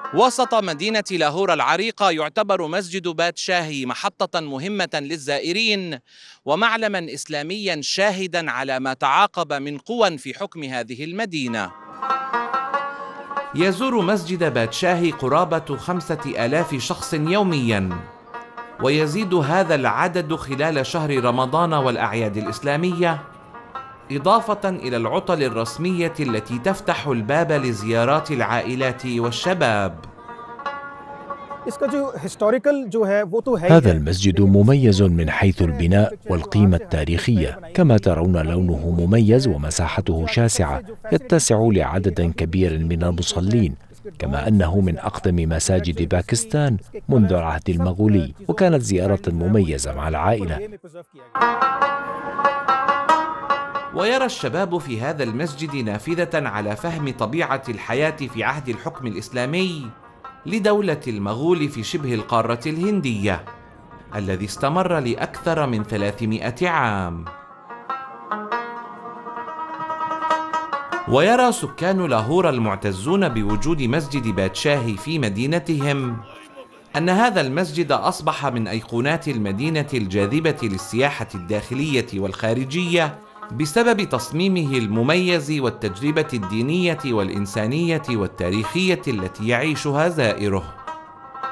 وسط مدينة لاهور العريقة يعتبر مسجد بادشاهي محطة مهمة للزائرين ومعلما إسلاميا شاهدا على ما تعاقب من قوى في حكم هذه المدينة. يزور مسجد بادشاهي قرابة 5000 شخص يوميا، ويزيد هذا العدد خلال شهر رمضان والأعياد الإسلامية، إضافة إلى العطل الرسمية التي تفتح الباب لزيارات العائلات والشباب. هذا المسجد مميز من حيث البناء والقيمة التاريخية، كما ترون لونه مميز ومساحته شاسعة يتسع لعدد كبير من المصلين، كما أنه من أقدم مساجد باكستان منذ العهد المغولي، وكانت زيارة مميزة مع العائلة. ويرى الشباب في هذا المسجد نافذة على فهم طبيعة الحياة في عهد الحكم الإسلامي لدولة المغول في شبه القارة الهندية الذي استمر لأكثر من 300 عام. ويرى سكان لاهور المعتزون بوجود مسجد بادشاهي في مدينتهم أن هذا المسجد أصبح من أيقونات المدينة الجاذبة للسياحة الداخلية والخارجية بسبب تصميمه المميز والتجربة الدينية والإنسانية والتاريخية التي يعيشها زائره.